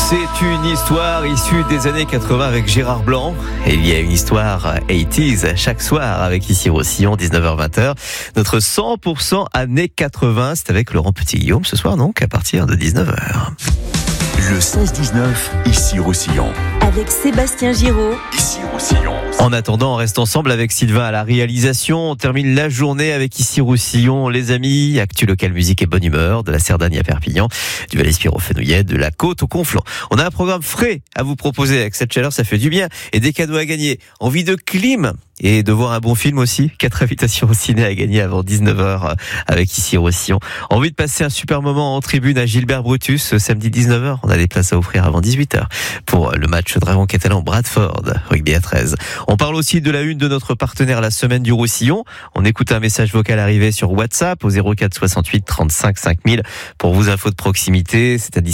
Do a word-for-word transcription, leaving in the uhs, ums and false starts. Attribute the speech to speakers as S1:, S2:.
S1: C'est une histoire issue des années quatre-vingts avec Gérard Blanc. Et il y a une histoire quatre-vingt chaque soir avec ici Roussillon, dix-neuf heures vingt. Notre cent pour cent années quatre-vingts, c'est avec Laurent Petit-Guillaume ce soir donc à partir de dix-neuf heures.
S2: Le seize dix-neuf, ici Roussillon.
S3: Avec Sébastien Giraud.
S2: Ici Roussillon.
S1: En attendant, on reste ensemble avec Sylvain à la réalisation. On termine la journée avec ici Roussillon, les amis. Actu local, musique et bonne humeur. De la Cerdagne à Perpignan, du Val-Espire au Fenouillet, de la Côte au Conflans. On a un programme frais à vous proposer. Avec cette chaleur, ça fait du bien. Et des cadeaux à gagner. Envie de clim et de voir un bon film aussi. Quatre invitations au ciné à gagner avant dix-neuf heures avec ici Roussillon. Envie de passer un super moment en tribune à Gilbert Brutus ce samedi dix-neuf heures. On a des places à offrir avant dix-huit heures pour le match Dragon catalan Bradford, rugby à treize. On parle aussi de la une de notre partenaire la semaine du Roussillon. On écoute un message vocal arrivé sur WhatsApp au zéro quatre soixante-huit trente-cinq cinq mille pour vos infos de proximité. C'est à